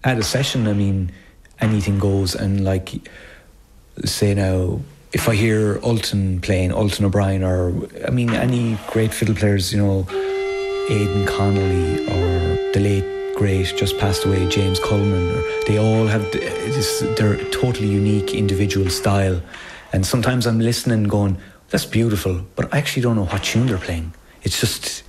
at a session, I mean, anything goes. And like, say now, if I hear Ultan playing, Ultan O'Brien, or I mean any great fiddle players, you know, Aidan Connolly, or the late great just passed away James Coleman, or they all have their totally unique individual style. And sometimes I'm listening going, that's beautiful, but I actually don't know what tune they're playing. It's just,